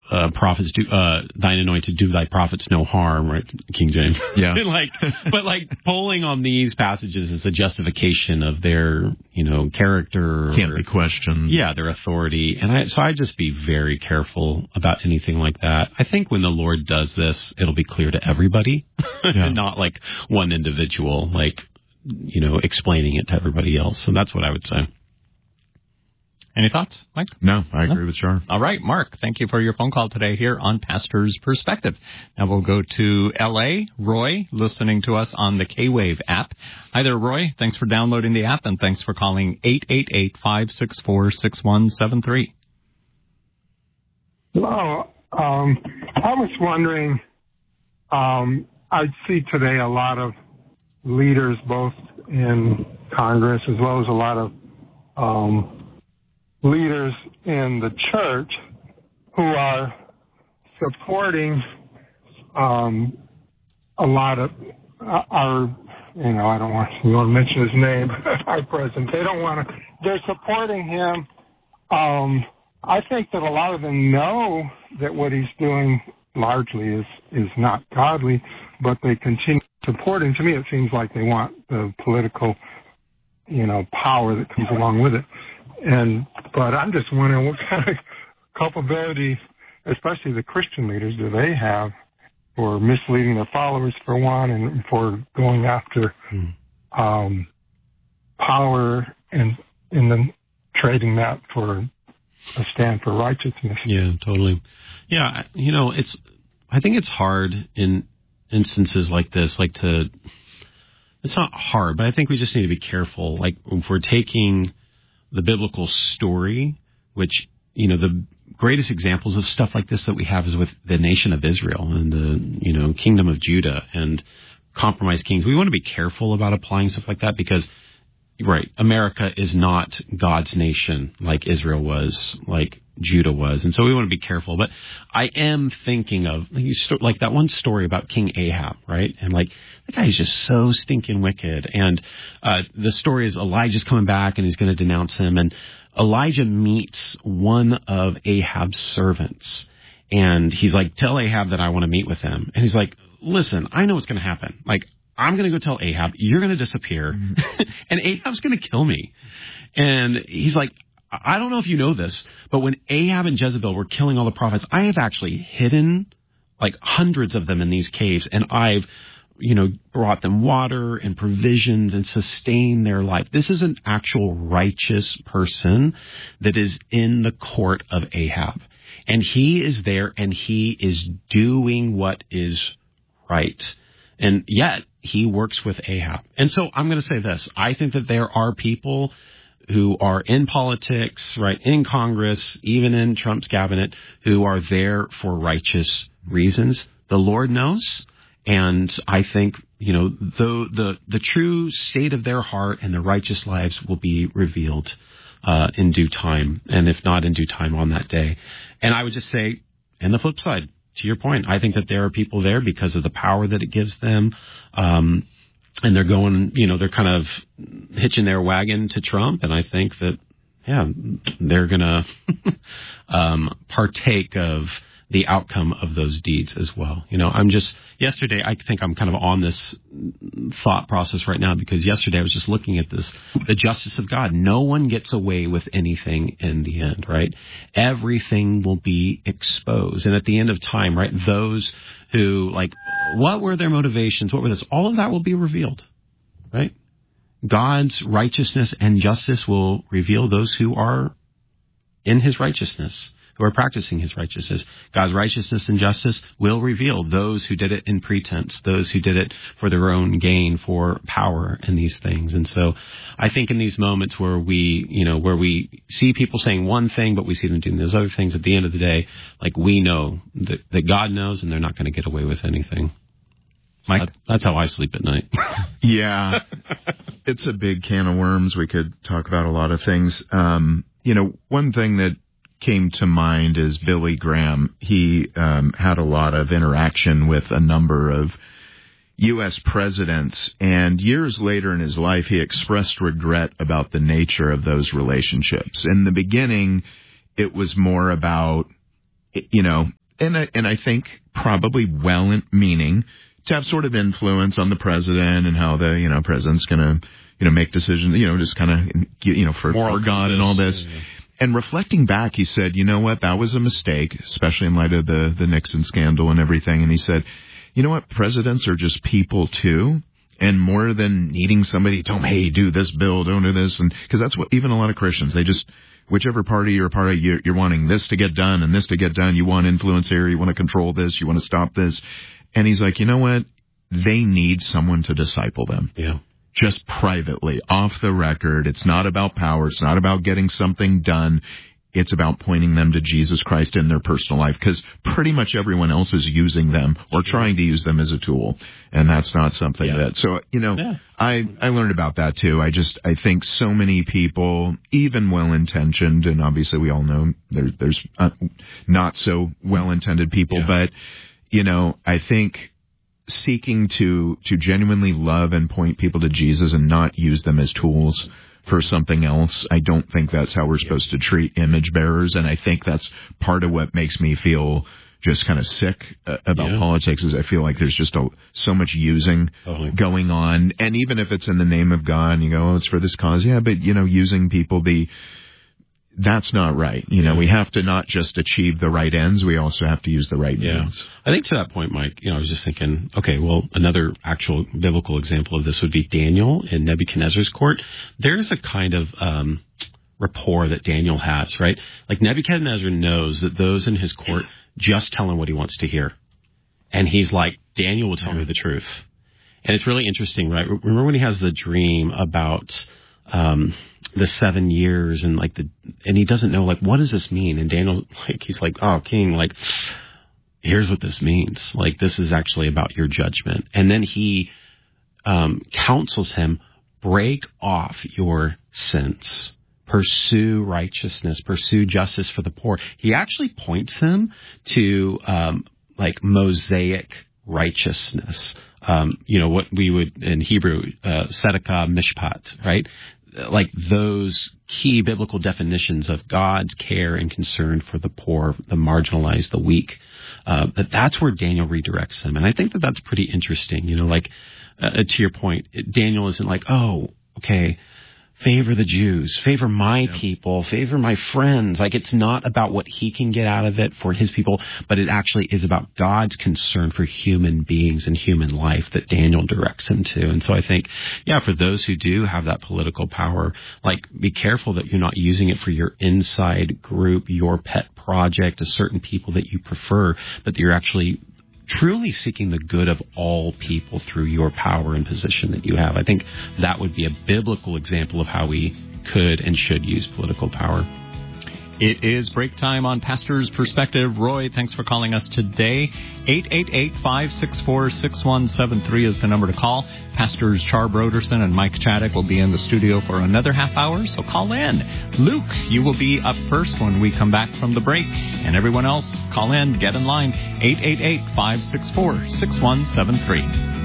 prophets do, thine anointed do thy prophets no harm, right? King James. Yeah. but pulling on these passages as a justification of their, character. Can't be questioned. Yeah, their authority. And I'd just be very careful about anything like that. I think when the Lord does this, it'll be clear to everybody, and not like one individual, explaining it to everybody else. So that's what I would say. Any thoughts, Mike? No, I agree with Char. All right, Mark, thank you for your phone call today here on Pastor's Perspective. Now we'll go to L.A. Roy, listening to us on the K-Wave app. Hi there, Roy. Thanks for downloading the app, and thanks for calling 888-564-6173. Hello. I was wondering, I see today a lot of leaders, both in Congress as well as a lot of leaders in the church who are supporting a lot of our, I don't want to mention his name, our president. They're supporting him. I think that a lot of them know that what he's doing largely is not godly, but they continue supporting. To me, it seems like they want the political, power that comes along with it. But I'm just wondering what kind of culpability, especially the Christian leaders, do they have for misleading their followers, for one, and for going after power and then trading that for a stand for righteousness. Yeah, totally. Yeah, I think it's hard in instances like this, it's not hard, but I think we just need to be careful. Like, if we're taking the biblical story, which, the greatest examples of stuff like this that we have is with the nation of Israel and the, kingdom of Judah and compromised kings. We want to be careful about applying stuff like that because, right, America is not God's nation like Israel was, like Judah was. And so we want to be careful. But I am thinking of, like that one story about King Ahab, right? And that guy is just so stinking wicked. And the story is Elijah's coming back and he's going to denounce him. And Elijah meets one of Ahab's servants. And he's like, tell Ahab that I want to meet with him. And he's like, listen, I know what's going to happen. I'm going to go tell Ahab, you're going to disappear, and Ahab's going to kill me. And he's like, I don't know if you know this, but when Ahab and Jezebel were killing all the prophets, I have actually hidden hundreds of them in these caves, and I've, brought them water and provisions and sustained their life. This is an actual righteous person that is in the court of Ahab. And he is there and he is doing what is right. And yet he works with Ahab. And so I'm going to say this. I think that there are people who are in politics, right, in Congress, even in Trump's cabinet, who are there for righteous reasons. The Lord knows. And I think, the true state of their heart and their righteous lives will be revealed in due time. And if not in due time, on that day. And I would just say, and the flip side, to your point, I think that there are people there because of the power that it gives them. And they're going, they're kind of hitching their wagon to Trump. And I think that, they're going to partake of the outcome of those deeds as well. Yesterday, I think I'm kind of on this thought process right now because yesterday I was just looking at this, the justice of God. No one gets away with anything in the end, right? Everything will be exposed. And at the end of time, right, those who, what were their motivations? What were this? All of that will be revealed, right? God's righteousness and justice will reveal those who are in his righteousness, who are practicing his righteousness. God's righteousness and justice will reveal those who did it in pretense, those who did it for their own gain, for power and these things. And so I think in these moments where we see people saying one thing, but we see them doing those other things, at the end of the day, we know that God knows and they're not going to get away with anything. Mike? That's how I sleep at night. Yeah. It's a big can of worms. We could talk about a lot of things. One thing that came to mind is Billy Graham. He had a lot of interaction with a number of U.S. presidents, and years later in his life, he expressed regret about the nature of those relationships. In the beginning, it was more about, and I think probably well-meaning to have sort of influence on the president and how the president's going to make decisions, just kind of for God and all this. Yeah. And reflecting back, he said, you know what, that was a mistake, especially in light of the Nixon scandal and everything. And he said, you know what, presidents are just people too. And more than needing somebody to tell them, hey, do this bill, don't do this. And because that's what even a lot of Christians, they just, whichever party you're a part of, you're wanting this to get done and this to get done. You want influence here. You want to control this. You want to stop this. And he's like, you know what? They need someone to disciple them. Yeah. Just privately, off the record. It's not about power. It's not about getting something done. It's about pointing them to Jesus Christ in their personal life, because pretty much everyone else is using them or trying to use them as a tool. And that's not something that, so, I learned about that too. I think so many people, even well-intentioned, and obviously we all know there's not so well-intended people, but, I think seeking to genuinely love and point people to Jesus and not use them as tools for something else. I don't think that's how we're supposed to treat image bearers. And I think that's part of what makes me feel just kind of sick about politics, is I feel like there's just so much using going on. And even if it's in the name of God and you go, oh, it's for this cause. Yeah, but, using people, that's not right. We have to not just achieve the right ends. We also have to use the right means. I think to that point, Mike, I was just thinking, okay, well, another actual biblical example of this would be Daniel in Nebuchadnezzar's court. There's a kind of rapport that Daniel has, right? Like Nebuchadnezzar knows that those in his court just tell him what he wants to hear. And he's like, Daniel will tell me the truth. And it's really interesting, right? Remember when he has the dream about the 7 years and and he doesn't know, what does this mean? And Daniel, he's like, oh, king, here's what this means. This is actually about your judgment. And then he counsels him, break off your sins, pursue righteousness, pursue justice for the poor. He actually points him to Mosaic righteousness. What we would in Hebrew, tzedakah mishpat, right? Those key biblical definitions of God's care and concern for the poor, the marginalized, the weak. But that's where Daniel redirects him. And I think that that's pretty interesting. To your point, Daniel isn't oh, okay, favor the Jews, favor my people, favor my friends. It's not about what he can get out of it for his people, but it actually is about God's concern for human beings and human life that Daniel directs him to. And so I think, for those who do have that political power, be careful that you're not using it for your inside group, your pet project, a certain people that you prefer, but that you're actually truly seeking the good of all people through your power and position that you have. I think that would be a biblical example of how we could and should use political power. It is break time on Pastor's Perspective. Roy, thanks for calling us today. 888-564-6173 is the number to call. Pastors Char Broderson and Mike Chaddick will be in the studio for another half hour, so call in. Luke, you will be up first when we come back from the break. And everyone else, call in, get in line, 888-564-6173.